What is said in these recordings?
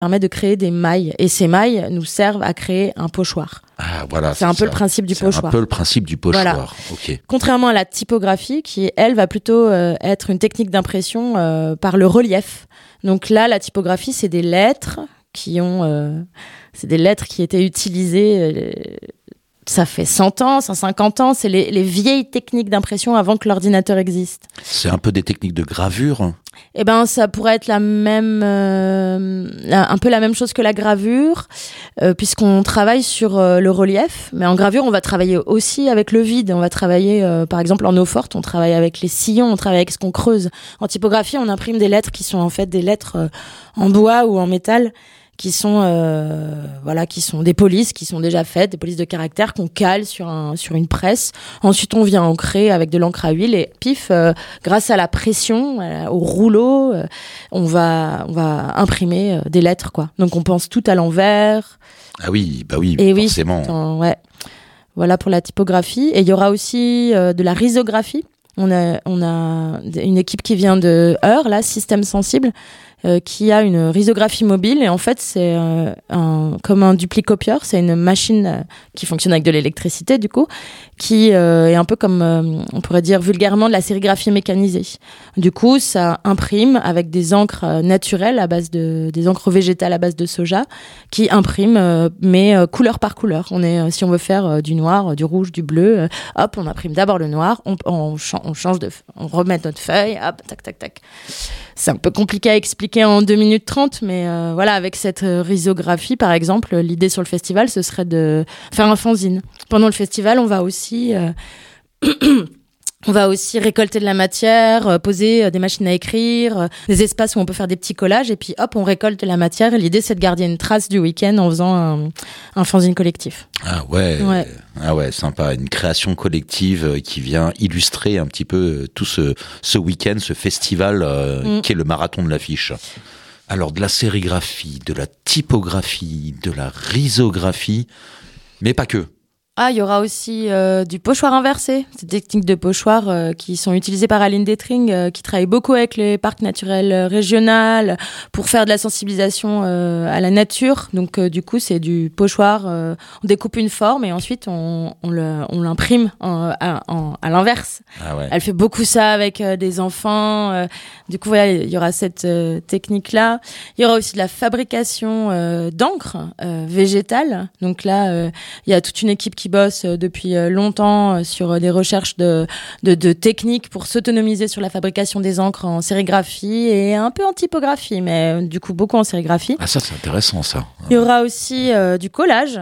permet de créer des mailles. Et ces mailles nous servent à créer un pochoir. Ah, voilà. C'est un peu le principe du pochoir. C'est un peu le principe du pochoir. Voilà. Ok. Contrairement à la typographie, qui, elle, va plutôt être une technique d'impression par le relief. Donc là, la typographie, c'est des lettres qui étaient utilisées... Ça fait 100 ans, 150 ans, c'est les vieilles techniques d'impression avant que l'ordinateur existe. C'est un peu des techniques de gravure. Eh ben, ça pourrait être un peu la même chose que la gravure, puisqu'on travaille sur le relief. Mais en gravure, on va travailler aussi avec le vide. On va travailler, par exemple, en eau forte, on travaille avec les sillons, on travaille avec ce qu'on creuse. En typographie, on imprime des lettres qui sont en fait des lettres en bois ou en métal, qui sont des polices qui sont déjà faites, des polices de caractère qu'on cale sur une presse. Ensuite, on vient ancrer avec de l'encre à huile et pif, grâce à la pression, au rouleau, on va imprimer des lettres, quoi. Donc, on pense tout à l'envers. Ah oui, bah oui, et forcément. Ouais. Voilà pour la typographie. Et il y aura aussi de la risographie. On a une équipe qui vient de Heur, là, Système Sensible, qui a une risographie mobile. Et en fait, c'est comme un duplicopieur. C'est une machine qui fonctionne avec de l'électricité, du coup, qui est un peu comme, on pourrait dire vulgairement, de la sérigraphie mécanisée. Du coup, ça imprime avec des encres naturelles des encres végétales à base de soja, qui impriment, mais couleur par couleur. Si on veut faire du noir, du rouge, du bleu, hop, on imprime d'abord le noir, on remet notre feuille, hop, tac, tac, tac. C'est un peu compliqué à expliquer en 2 minutes 30, mais voilà, avec cette risographie, par exemple, l'idée sur le festival, ce serait de faire un fanzine. Pendant le festival, on va aussi récolter de la matière, poser des machines à écrire, des espaces où on peut faire des petits collages, et puis hop, on récolte de la matière. Et l'idée, c'est de garder une trace du week-end en faisant un fanzine collectif. Ah ouais. Ah ouais, sympa. Une création collective qui vient illustrer un petit peu tout ce week-end, ce festival qui est le marathon de l'affiche. Alors, de la sérigraphie, de la typographie, de la risographie, mais pas que. Ah, il y aura aussi du pochoir inversé. C'est des techniques de pochoir qui sont utilisées par Aline Detring, qui travaille beaucoup avec les parcs naturels régionaux pour faire de la sensibilisation à la nature. Donc, du coup, c'est du pochoir. On découpe une forme et ensuite, on l'imprime à l'inverse. Ah ouais. Elle fait beaucoup ça avec des enfants. Du coup, voilà, il y aura cette technique-là. Il y aura aussi de la fabrication d'encre végétale. Donc là, il y a toute une équipe qui bosse depuis longtemps sur des recherches de techniques pour s'autonomiser sur la fabrication des encres en sérigraphie et un peu en typographie, mais du coup beaucoup en sérigraphie. Ah, ça c'est intéressant, ça. Il y aura aussi du collage.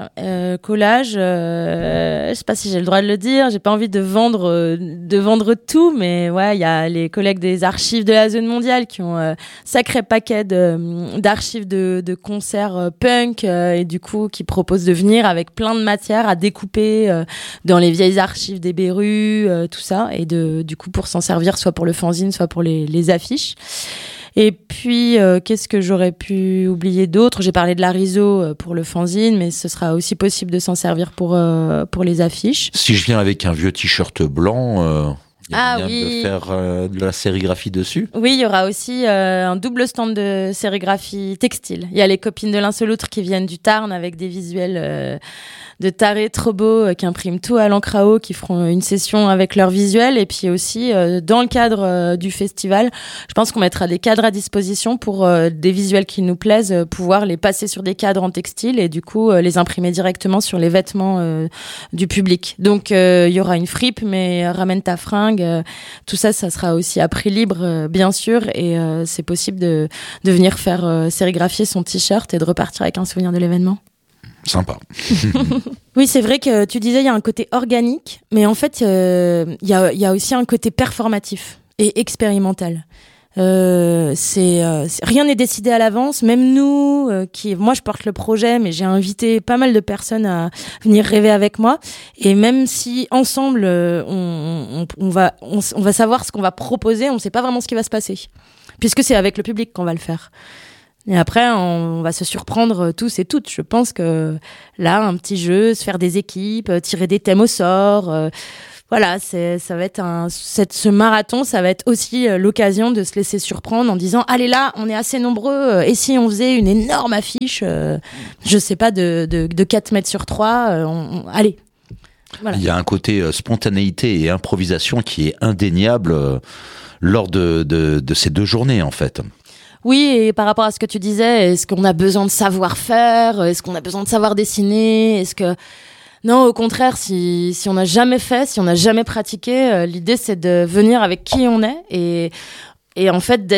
Je sais pas si j'ai le droit de le dire, j'ai pas envie de vendre tout, mais ouais, il y a les collègues des archives de la zone mondiale qui ont un sacré paquet d'archives de concerts punk et du coup qui proposent de venir avec plein de matière à découper dans les vieilles archives des Berus, tout ça, et du coup pour s'en servir soit pour le fanzine, soit pour les affiches. Et puis, qu'est-ce que j'aurais pu oublier d'autre ? J'ai parlé de la riso pour le fanzine, mais ce sera aussi possible de s'en servir pour les affiches. Si je viens avec un vieux t-shirt blanc... Il y a moyen oui. de faire de la sérigraphie dessus ? Oui, il y aura aussi un double stand de sérigraphie textile. Il y a les copines de l'un seul l'autre qui viennent du Tarn avec des visuels de tarés trop beaux qui impriment tout à l'encre à eau, qui feront une session avec leurs visuels. Et puis aussi, dans le cadre du festival, je pense qu'on mettra des cadres à disposition pour des visuels qui nous plaisent, pouvoir les passer sur des cadres en textile et du coup les imprimer directement sur les vêtements du public. Donc il y aura une fripe, mais ramène ta fringue. Tout ça, ça sera aussi à prix libre, bien sûr, et c'est possible de venir faire sérigraphier son t-shirt et de repartir avec un souvenir de l'événement. Sympa. Oui, c'est vrai que tu disais il y a un côté organique, mais en fait il y a aussi un côté performatif et expérimental. Rien n'est décidé à l'avance, même nous moi je porte le projet, mais j'ai invité pas mal de personnes à venir rêver avec moi, et même si ensemble on va savoir ce qu'on va proposer, on ne sait pas vraiment ce qui va se passer puisque c'est avec le public qu'on va le faire. Et après, on va se surprendre tous et toutes. Je pense que là, un petit jeu, se faire des équipes, tirer des thèmes au sort, Voilà, ça va être ce marathon, ça va être aussi l'occasion de se laisser surprendre en disant allez là, on est assez nombreux, et si on faisait une énorme affiche, je sais pas, de 4 mètres sur 3, allez. Voilà. Il y a un côté spontanéité et improvisation qui est indéniable lors de ces 2 journées en fait. Oui, et par rapport à ce que tu disais, est-ce qu'on a besoin de savoir-faire ? Est-ce qu'on a besoin de savoir dessiner ? Non, au contraire, si on n'a jamais fait, si on n'a jamais pratiqué, l'idée c'est de venir avec qui on est et en fait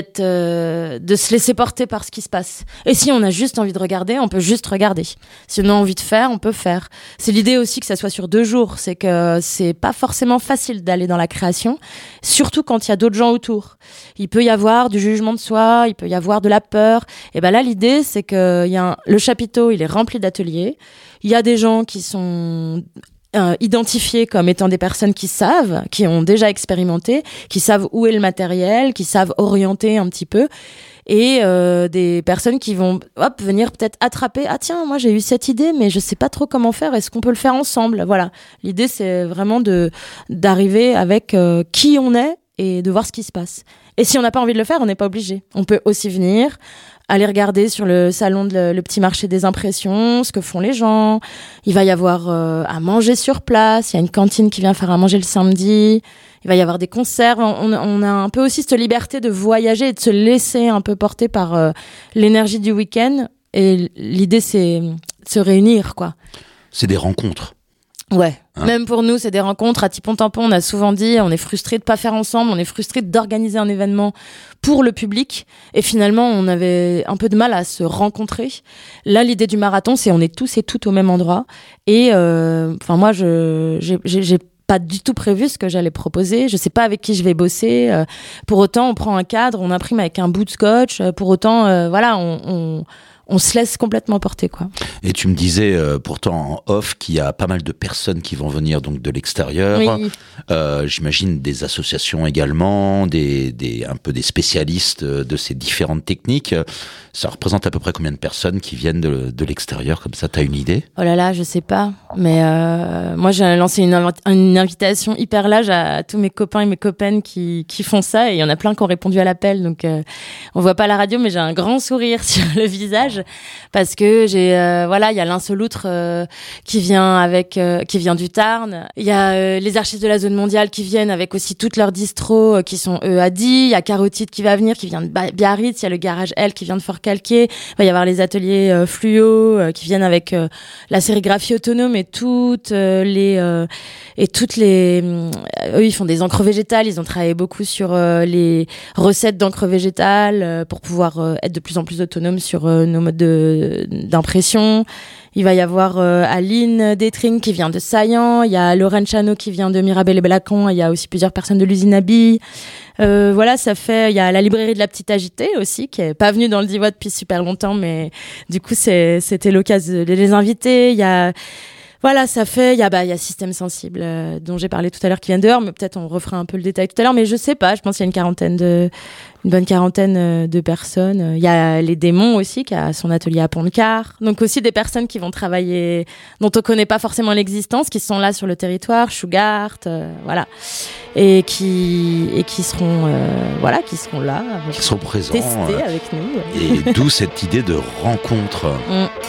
de se laisser porter par ce qui se passe. Et si on a juste envie de regarder, on peut juste regarder. Si on a envie de faire, on peut faire. C'est l'idée aussi que ça soit sur 2 jours. C'est que c'est pas forcément facile d'aller dans la création, surtout quand il y a d'autres gens autour. Il peut y avoir du jugement de soi, il peut y avoir de la peur. Et ben là, l'idée c'est que le chapiteau, il est rempli d'ateliers. Il y a des gens qui sont identifiés comme étant des personnes qui savent, qui ont déjà expérimenté, qui savent où est le matériel, qui savent orienter un petit peu, et des personnes qui vont venir peut-être attraper tiens, moi j'ai eu cette idée mais je sais pas trop comment faire, est-ce qu'on peut le faire ensemble ? Voilà, l'idée c'est vraiment d'arriver avec qui on est et de voir ce qui se passe. Et si on n'a pas envie de le faire, on n'est pas obligé. On peut aussi venir aller regarder sur le salon le petit marché des impressions, ce que font les gens. Il va y avoir à manger sur place. Il y a une cantine qui vient faire à manger le samedi. Il va y avoir des concerts. On a un peu aussi cette liberté de voyager et de se laisser un peu porter par l'énergie du week-end. Et l'idée, c'est de se réunir, quoi. C'est des rencontres. Ouais, même pour nous, c'est des rencontres. À Tipon Tampon, on a souvent dit, on est frustrés de pas faire ensemble, on est frustrés d'organiser un événement pour le public. Et finalement, on avait un peu de mal à se rencontrer. Là, l'idée du marathon, c'est on est tous et toutes au même endroit. Et moi, j'ai pas du tout prévu ce que j'allais proposer. Je sais pas avec qui je vais bosser. Pour autant, on prend un cadre, on imprime avec un bout de scotch. Pour autant, on se laisse complètement porter, quoi. Et tu me disais pourtant en off qu'il y a pas mal de personnes qui vont venir donc de l'extérieur. Oui. J'imagine des associations également, un peu des spécialistes de ces différentes techniques. Ça représente à peu près combien de personnes qui viennent de l'extérieur comme ça ? T'as une idée ? Oh là là, je sais pas. Mais moi, j'ai lancé une invitation hyper large à tous mes copains et mes copaines qui font ça. Et il y en a plein qui ont répondu à l'appel. Donc, on voit pas la radio, mais j'ai un grand sourire sur le visage. Parce que il y a l'Insoloutre qui vient du Tarn. Il y a les archives de la zone mondiale qui viennent avec aussi toutes leurs distros qui sont EAD. Il y a Carotide qui va venir, qui vient de Biarritz. Il y a le garage L qui vient de Fort-Calquier. Il va y avoir les ateliers Fluo qui viennent avec la sérigraphie autonome et eux, ils font des encres végétales. Ils ont travaillé beaucoup sur les recettes d'encre végétale pour pouvoir être de plus en plus autonomes sur nos modes d'impression. Il va y avoir Aline Détring qui vient de Saillant. Il y a Lorraine Chano qui vient de Mirabel et Blacon. Il y a aussi plusieurs personnes de l'usine Abbille. Il y a la librairie de la Petite Agitée aussi, qui est pas venue dans le Divois depuis super longtemps, mais du coup, c'était l'occasion de les inviter. Il y a Système Sensible, dont j'ai parlé tout à l'heure, qui vient dehors, mais peut-être on refera un peu le détail tout à l'heure, mais je sais pas, je pense qu'il y a une bonne quarantaine de personnes. Il y a les Démons aussi, qui a son atelier à Pont-de-Car. Donc aussi des personnes qui vont travailler, dont on connaît pas forcément l'existence, qui sont là sur le territoire, Shugart, et qui seront là, qui seront présents, testés avec nous. Et d'où cette idée de rencontre.